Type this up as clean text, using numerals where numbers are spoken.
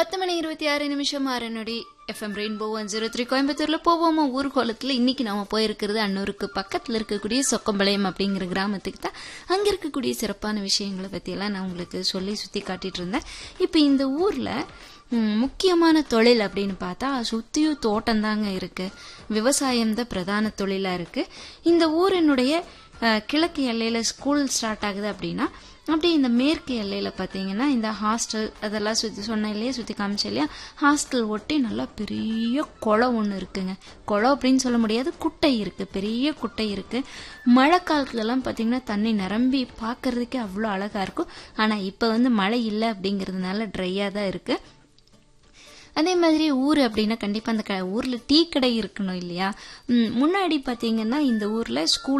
10:26 ஆரநொடி FM rainbow 103 கோயம்புத்தூர்ல போவோமா ஊர்கோலத்துல. இன்னைக்கு நம்ம போயிருக்கிறது அன்னூருக்கு பக்கத்துல இருக்கக்கூடிய சொக்கம்பாளையம் அப்படிங்கிற கிராமத்துக்கு தான். அங்க இருக்கக்கூடிய சிறப்பான விஷயங்களை பத்தி எல்லாம் நான் உங்களுக்கு சொல்லி சுத்தி காட்டிட்டு இருந்தேன். இப்ப இந்த ஊர்ல முக்கியமான தொழில் அப்படின்னு பார்த்தா சுத்தியும் தோட்டம் தாங்க இருக்கு. விவசாயம் தான் பிரதான தொழிலா இருக்கு. இந்த ஊரினுடைய கிழக்கு எல்லையில ஸ்கூல் ஸ்டார்ட் ஆகுது அப்படின்னா, அப்படியே இந்த மேற்கு எல்லையில பாத்தீங்கன்னா இந்த ஹாஸ்டல் அதெல்லாம் சுத்தி சொன்னேன் இல்லையா, சுத்தி காமிச்சேன் இல்லையா, ஹாஸ்டல் ஒட்டி நல்லா பெரிய குளம் ஒண்ணு இருக்குங்க. குளம் அப்படின்னு சொல்ல முடியாது, குட்டை இருக்கு, பெரிய குட்டை இருக்கு. மழை காலத்துல எல்லாம் பாத்தீங்கன்னா தண்ணி நிரம்பி பாக்குறதுக்கே அவ்வளவு அழகா இருக்கும். ஆனா இப்ப மழை இல்லை அப்படிங்கறதுனால ட்ரையா தான் இருக்கு. அதே மாதிரி ஊர் அப்படின்னா கண்டிப்பா அந்த ஊர்ல டீ கடை இருக்கணும் இல்லையா. முன்னாடி பாத்தீங்கன்னா இந்த ஊர்ல ஸ்கூல்